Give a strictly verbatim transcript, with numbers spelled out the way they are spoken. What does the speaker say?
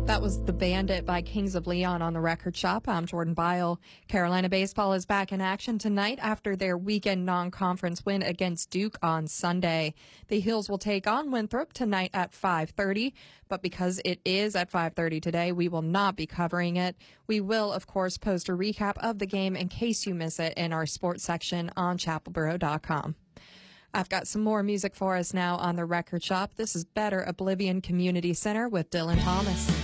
That was The Bandit by Kings of Leon on the Record Shop. I'm Jordan Bile. Carolina baseball is back in action tonight after their weekend non-conference win against Duke on Sunday. The Heels will take on Winthrop tonight at five thirty, but because it is at five thirty today, we will not be covering it. We will, of course, post a recap of the game in case you miss it in our sports section on chapel boro dot com. I've got some more music for us now on the Record Shop. This is Better Oblivion Community Center with Dylan Thomas.